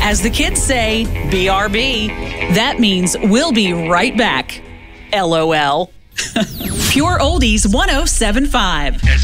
As the kids say, BRB. That means we'll be right back. LOL. Pure Oldies 107.5.